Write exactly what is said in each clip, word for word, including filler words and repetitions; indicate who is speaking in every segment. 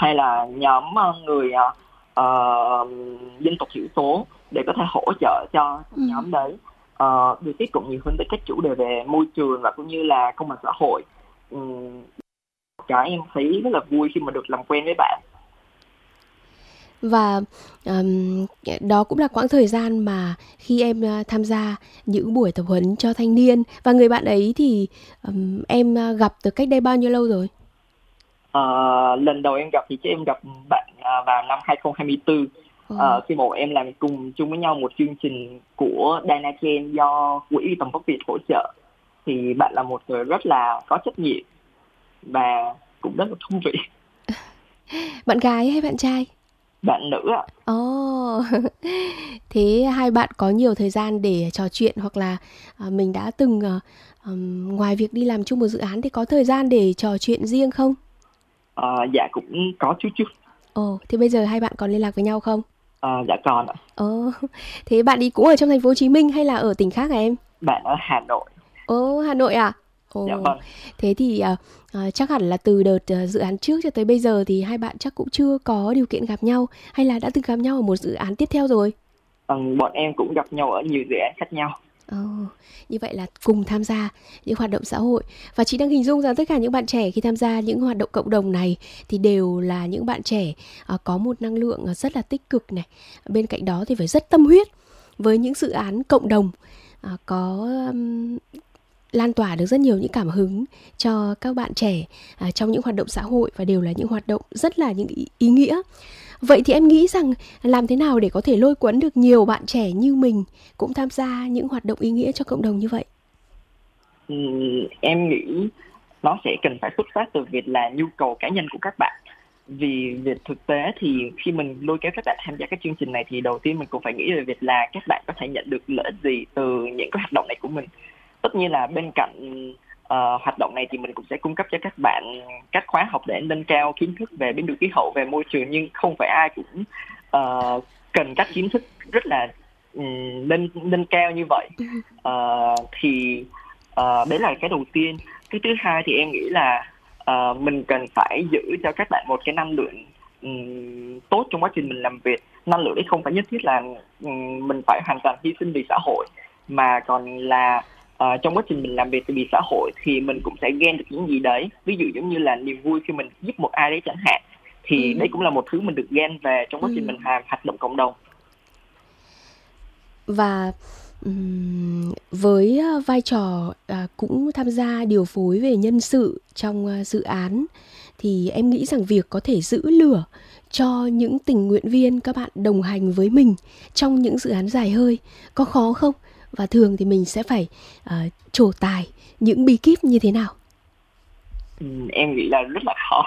Speaker 1: hay là nhóm ờ, người ờ, ờ, dân tộc thiểu số để có thể hỗ trợ cho
Speaker 2: Ừ.
Speaker 1: nhóm đấy ờ, được tiếp cận nhiều hơn tới các chủ đề về môi trường và cũng như là công bằng xã hội. Ừm, cái em thấy rất là vui khi mà được làm quen với bạn.
Speaker 2: Và ờm, đó cũng là quãng thời gian mà khi em ờ, tham gia những buổi tập huấn cho thanh niên, và người bạn ấy thì ờm, em ờ, gặp từ cách đây bao nhiêu lâu rồi?
Speaker 1: Ờ, lần đầu em gặp thì chứ em gặp bạn à, vào năm hai không hai tư,
Speaker 2: Ồ.
Speaker 1: ờ, khi mà bọn em làm cùng chung với nhau một chương trình của Dana Chen do Quỹ Tầm vóc Việt hỗ trợ. Thì bạn là một người rất là có trách nhiệm và cũng rất là thú vị.
Speaker 2: Bạn gái hay bạn trai?
Speaker 1: Bạn nữ ạ.
Speaker 2: Ồ, thế hai bạn có nhiều thời gian để trò chuyện, hoặc là à, mình đã từng ờ, ừm, ngoài việc đi làm chung một dự án thì có thời gian để trò chuyện riêng không?
Speaker 1: Ờ, dạ cũng có chút chút.
Speaker 2: Ồ, thế bây giờ hai bạn còn liên lạc với nhau không?
Speaker 1: Ờ, dạ còn ạ.
Speaker 2: Ồ, thế bạn đi cũng ở trong thành phố Hồ Chí Minh hay là ở tỉnh khác hả em?
Speaker 1: Bạn ở Hà Nội.
Speaker 2: Ồ, Hà Nội à?
Speaker 1: Dạ
Speaker 2: Ồ,
Speaker 1: vâng.
Speaker 2: thế thì à, à, chắc hẳn là từ đợt à, dự án trước cho tới bây giờ thì hai bạn chắc cũng chưa có điều kiện gặp nhau, hay là đã từng gặp nhau ở một dự án tiếp theo rồi?
Speaker 1: Ờ, bọn em cũng gặp nhau ở nhiều dự án khác nhau.
Speaker 2: Ồ, như vậy là cùng tham gia những hoạt động xã hội. Và chị đang hình dung rằng tất cả những bạn trẻ khi tham gia những hoạt động cộng đồng này thì đều là những bạn trẻ à, có một năng lượng à, rất là tích cực này. Bên cạnh đó thì phải rất tâm huyết với những dự án cộng đồng, à, có um, lan tỏa được rất nhiều những cảm hứng cho các bạn trẻ à, trong những hoạt động xã hội, và đều là những hoạt động rất là những ý, ý nghĩa. Vậy thì em nghĩ rằng làm thế nào để có thể lôi cuốn được nhiều bạn trẻ như mình cũng tham gia những hoạt động ý nghĩa cho cộng đồng như vậy?
Speaker 1: Ừm, em nghĩ nó sẽ cần phải xuất phát từ việc là nhu cầu cá nhân của các bạn. Vì việc thực tế thì khi mình lôi kéo các bạn tham gia các chương trình này thì đầu tiên mình cũng phải nghĩ về việc là các bạn có thể nhận được lợi ích gì từ những cái hoạt động này của mình. Tất nhiên là bên cạnh ờ, hoạt động này thì mình cũng sẽ cung cấp cho các bạn các khóa học để nâng cao kiến thức về biến đổi khí hậu, về môi trường, nhưng không phải ai cũng ờ, cần các kiến thức rất là ừm, nâng nâng cao như vậy. Ờ, thì ờ, đấy là cái đầu tiên. Cái thứ hai thì em nghĩ là ờ, mình cần phải giữ cho các bạn một cái năng lượng ừm, tốt trong quá trình mình làm việc. Năng lượng đấy không phải nhất thiết là ừm, mình phải hoàn toàn hy sinh vì xã hội, mà còn là ờ, trong quá trình mình làm việc vì xã hội thì mình cũng sẽ gain được những gì đấy. Ví dụ giống như là niềm vui khi mình giúp một ai đấy chẳng hạn, thì
Speaker 2: Ừ,
Speaker 1: đấy cũng là một thứ mình được gain về trong quá trình
Speaker 2: ừ.
Speaker 1: mình làm hoạt động cộng đồng.
Speaker 2: Và ừm, với à, vai trò à, cũng tham gia điều phối về nhân sự trong à, dự án, thì em nghĩ rằng việc có thể giữ lửa cho những tình nguyện viên các bạn đồng hành với mình trong những dự án dài hơi có khó không? Và thường thì mình sẽ phải à, trổ tài những bí kíp như thế nào?
Speaker 1: Ừm, em nghĩ là rất là khó.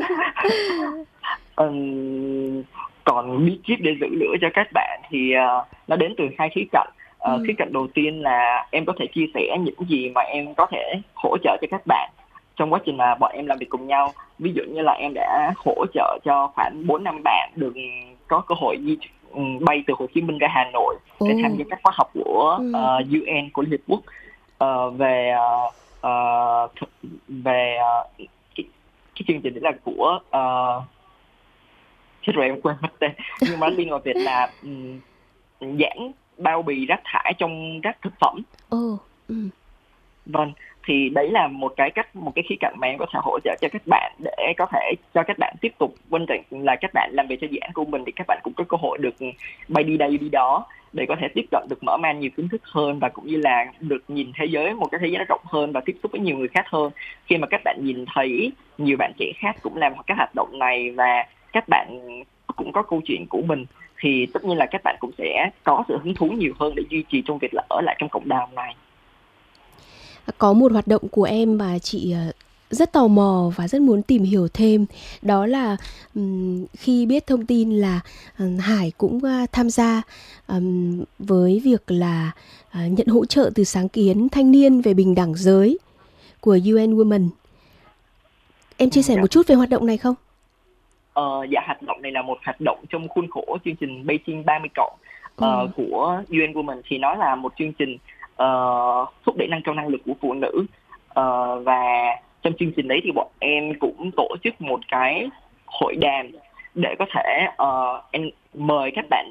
Speaker 1: Ừm, còn bí kíp để giữ lửa cho các bạn thì ờ, nó đến từ hai khía cạnh. Ờ, khía
Speaker 2: Ừ.
Speaker 1: cạnh đầu tiên là em có thể chia sẻ những gì mà em có thể hỗ trợ cho các bạn trong quá trình mà bọn em làm việc cùng nhau. Ví dụ như là em đã hỗ trợ cho khoảng bốn năm bạn được có cơ hội di ừm, bay từ Hồ Chí Minh ra Hà Nội
Speaker 2: Ồ.
Speaker 1: để tham gia các khóa học của
Speaker 2: Ừ.
Speaker 1: ờ, u en, của Liên Hiệp Quốc, ờ, về ờ, ờ, thực- về ờ, cái, cái chương trình đấy là của ờ, chết rồi em quên mất tên, nhưng mà nó liên quan việc là um, giảm bao bì rác thải trong rác thực phẩm.
Speaker 2: Ồ. Ừ.
Speaker 1: Vâng, thì đấy là một cái cách, một cái khía cạnh mà em có thể hỗ trợ cho các bạn để có thể cho các bạn tiếp tục. Quan trọng là các bạn làm việc cho dự án của mình thì các bạn cũng có cơ hội được bay đi đây đi đó để có thể tiếp cận được, mở mang nhiều kiến thức hơn, và cũng như là được nhìn thế giới, một cái thế giới nó rộng hơn và tiếp xúc với nhiều người khác hơn. Khi mà các bạn nhìn thấy nhiều bạn trẻ khác cũng làm các hoạt động này và các bạn cũng có câu chuyện của mình, thì tất nhiên là các bạn cũng sẽ có sự hứng thú nhiều hơn để duy trì trong việc là ở lại trong cộng đồng này.
Speaker 2: Có một hoạt động của em mà chị ờ, rất tò mò và rất muốn tìm hiểu thêm, đó là ừm, khi biết thông tin là ừm, Hải cũng ờ, tham gia ừm, với việc là ờ, nhận hỗ trợ từ sáng kiến thanh niên về bình đẳng giới của u en Women. Em
Speaker 1: Ừ,
Speaker 2: chia sẻ
Speaker 1: dạ.
Speaker 2: một chút về hoạt động này không?
Speaker 1: Ờ, dạ, hoạt động này là một hoạt động trong khuôn khổ chương trình Beijing ba mươi cộng
Speaker 2: Ồ.
Speaker 1: ờ, của u en Women. Thì nó là một chương trình ờ, thúc đẩy nâng cao năng lực của phụ nữ. Ờ, và trong chương trình đấy thì bọn em cũng tổ chức một cái hội đàm để có thể uh, em mời các bạn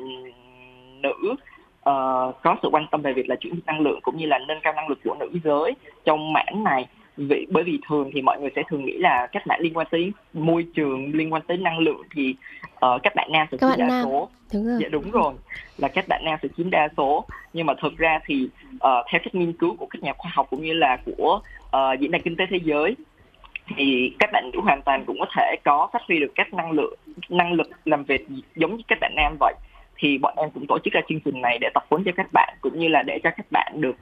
Speaker 1: nữ uh, có sự quan tâm về việc là chuyển dịch năng lượng cũng như là nâng cao năng lực của nữ giới trong mảng này. Vì, bởi vì thường thì mọi người sẽ thường nghĩ là các bạn liên quan tới môi trường, liên quan tới năng lượng thì uh, các bạn nam sẽ chiếm đa nam. số.
Speaker 2: Đúng rồi.
Speaker 1: Dạ đúng rồi, là các bạn nam sẽ chiếm đa số. Nhưng mà thực ra thì uh, theo các nghiên cứu của các nhà khoa học cũng như là của uh, Diễn đàn Kinh tế Thế giới thì các bạn nữ hoàn toàn cũng có thể có phát huy được các năng lượng, năng lực làm việc giống như các bạn nam vậy. Thì bọn em cũng tổ chức ra chương trình này để tập huấn cho các bạn cũng như là để cho các bạn được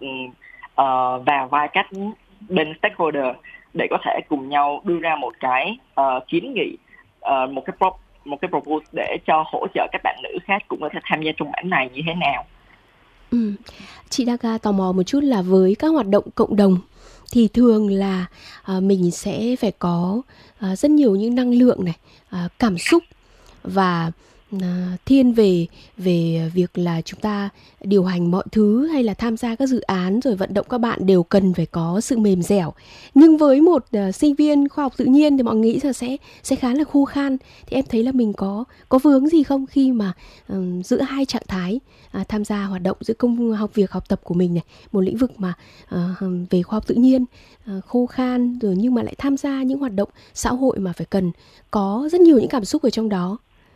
Speaker 1: uh, vào vai các bên stakeholder để có thể cùng nhau đưa ra một cái uh, kiến nghị, uh, một cái pro, một cái propose để cho hỗ trợ các bạn nữ khác cũng có thể tham gia trong mảng này như thế nào.
Speaker 2: Ừ. Chị đang tò mò một chút là với các hoạt động cộng đồng thì thường là uh, mình sẽ phải có uh, rất nhiều những năng lượng này, uh, cảm xúc và uh, thiên về về việc là chúng ta điều hành mọi thứ hay là tham gia các dự án rồi vận động các bạn đều cần phải có sự mềm dẻo. Nhưng với một uh, sinh viên khoa học tự nhiên thì mọi người nghĩ là sẽ sẽ khá là khô khan. Thì em thấy là mình có có vướng gì không khi mà um, giữa hai trạng thái uh, tham gia hoạt động giữa công học việc học tập của mình này, một lĩnh vực mà uh, về khoa học tự nhiên uh, khô khan rồi nhưng mà lại tham gia những hoạt động xã hội mà phải cần có rất nhiều những cảm xúc ở trong đó.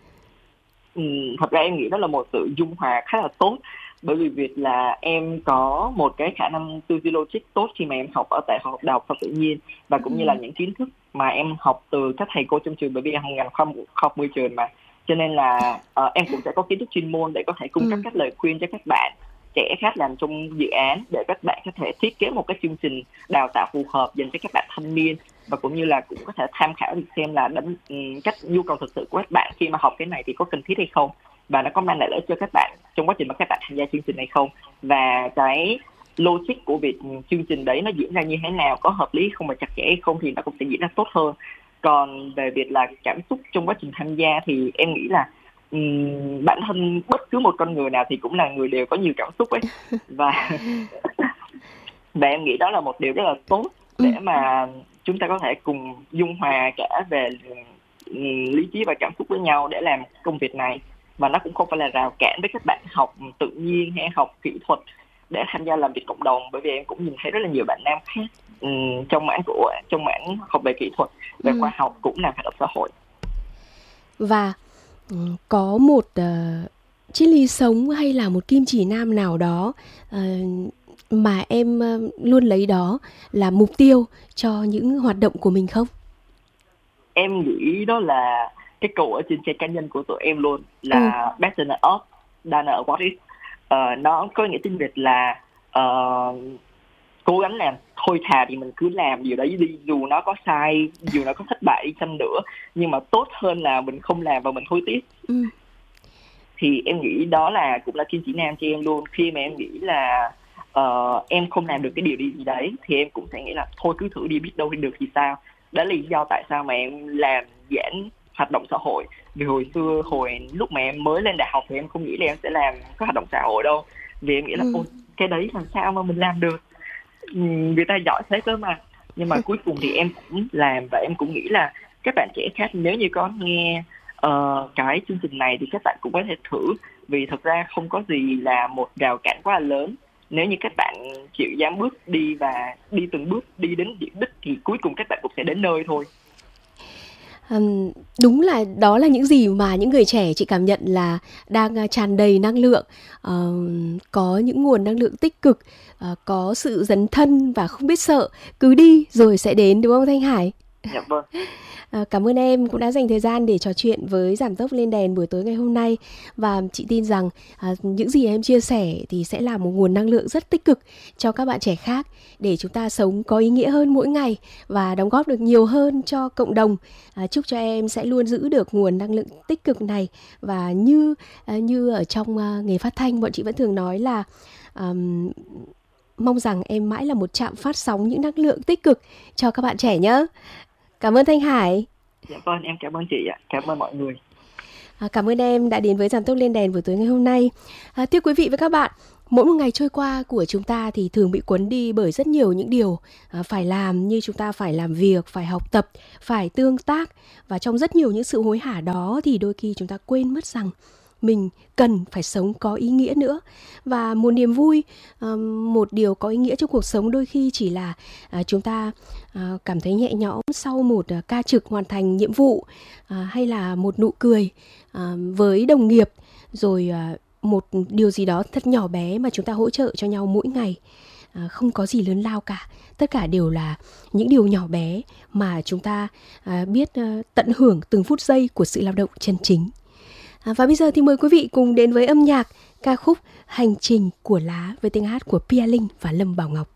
Speaker 1: Ừ, thật ra em nghĩ đó là một sự dung hòa khá là tốt, bởi vì việc là em có một cái khả năng tư duy logic tốt khi mà em học ở tại học đại học khoa học tự nhiên và cũng ừ. như là những kiến thức mà em học từ các thầy cô trong trường, bởi vì em học ngành khoa học môi trường mà, cho nên là uh, em cũng sẽ có kiến thức chuyên môn để có thể cung cấp ừ. các lời khuyên cho các bạn trẻ khác làm trong dự án để các bạn có thể thiết kế một cái chương trình đào tạo phù hợp dành cho các bạn thanh niên, và cũng như là cũng có thể tham khảo được xem là đánh, cách nhu cầu thực sự của các bạn khi mà học cái này thì có cần thiết hay không, và nó có mang lại lợi ích cho các bạn trong quá trình mà các bạn tham gia chương trình này không, và cái logic của việc chương trình đấy nó diễn ra như thế nào, có hợp lý không và chặt chẽ hay không thì nó cũng sẽ diễn ra tốt hơn. Còn về việc là cảm xúc trong quá trình tham gia thì em nghĩ là um, bản thân bất cứ một con người nào thì cũng là người đều có nhiều cảm xúc ấy, và và em nghĩ đó là một điều rất là tốt để mà chúng ta có thể cùng dung hòa cả về lý trí và cảm xúc với nhau để làm công việc này, và nó cũng không phải là rào cản với các bạn học tự nhiên hay học kỹ thuật để tham gia làm việc cộng đồng, bởi vì em cũng nhìn thấy rất là nhiều bạn nam khác um, trong mảng của trong mảng học về kỹ thuật, về ừ. khoa học cũng làm hoạt động xã hội.
Speaker 2: Và um, có một uh, triết lý sống hay là một kim chỉ nam nào đó uh, mà em uh, luôn lấy đó là mục tiêu cho những hoạt động của mình không?
Speaker 1: Em nghĩ đó là cái câu ở trên trang cá nhân của tụi em luôn là ừ. better off than what is. Uh, nó có nghĩa tiếng Việt là uh, cố gắng làm, thôi thà thì mình cứ làm điều đấy đi, dù nó có sai, dù nó có thất bại đi chăng nữa, nhưng mà tốt hơn là mình không làm và mình hối tiếc. Ừ. Thì em nghĩ đó là cũng là kim chỉ nam cho em luôn. Khi mà em nghĩ là uh, em không làm được cái điều gì đấy thì em cũng sẽ nghĩ là thôi cứ thử đi, biết đâu được thì sao. Đó là lý do tại sao mà em làm giảng hoạt động xã hội. Vì hồi xưa, hồi lúc mà em mới lên đại học thì em không nghĩ là em sẽ làm các hoạt động xã hội đâu. Vì em nghĩ là, ôi, cái đấy làm sao mà mình làm được, người ta giỏi thế cơ mà. Nhưng mà cuối cùng thì em cũng làm, và em cũng nghĩ là các bạn trẻ khác nếu như có nghe uh, cái chương trình này thì các bạn cũng có thể thử. Vì thật ra không có gì là một rào cản quá là lớn. Nếu như các bạn chịu dám bước đi và đi từng bước đi đến điểm đích thì cuối cùng các bạn cũng sẽ đến nơi thôi.
Speaker 2: Um, đúng là đó là những gì mà những người trẻ chị cảm nhận là đang uh, tràn đầy năng lượng, uh, có những nguồn năng lượng tích cực, uh, có sự dấn thân và không biết sợ, cứ đi rồi sẽ đến, đúng không Thanh Hải?
Speaker 1: Dạ vâng.
Speaker 2: À, cảm ơn em cũng đã dành thời gian để trò chuyện với Giảm Tốc Lên Đèn buổi tối ngày hôm nay. Và chị tin rằng à, những gì em chia sẻ thì sẽ là một nguồn năng lượng rất tích cực cho các bạn trẻ khác, để chúng ta sống có ý nghĩa hơn mỗi ngày và đóng góp được nhiều hơn cho cộng đồng. À, chúc cho em sẽ luôn giữ được nguồn năng lượng tích cực này. Và như à, như ở trong à, nghề phát thanh, bọn chị vẫn thường nói là um, mong rằng em mãi là một trạm phát sóng những năng lượng tích cực cho các bạn trẻ nhé. Cảm ơn Thanh Hải.
Speaker 1: Dạ vâng, em cảm ơn chị ạ. Cảm ơn mọi người.
Speaker 2: À, cảm ơn em đã đến với Giảm Tốc Lên Đèn buổi tối ngày hôm nay. À, thưa quý vị và các bạn, Mỗi một ngày trôi qua của chúng ta thì thường bị cuốn đi bởi rất nhiều những điều à, phải làm, như chúng ta phải làm việc, phải học tập, phải tương tác. Và trong rất nhiều những sự hối hả đó thì đôi khi chúng ta quên mất rằng mình cần phải sống có ý nghĩa nữa. Và một niềm vui, à, một điều có ý nghĩa trong cuộc sống đôi khi chỉ là à, chúng ta à, cảm thấy nhẹ nhõm sau một à, ca trực hoàn thành nhiệm vụ, à, hay là một nụ cười à, với đồng nghiệp, rồi à, một điều gì đó thật nhỏ bé mà chúng ta hỗ trợ cho nhau mỗi ngày. À, không có gì lớn lao cả, tất cả đều là những điều nhỏ bé mà chúng ta à, biết à, tận hưởng từng phút giây của sự lao động chân chính. À, và bây giờ thì mời quý vị cùng đến với âm nhạc ca khúc Hành trình của lá với tiếng hát của Pia Linh và Lâm Bảo Ngọc.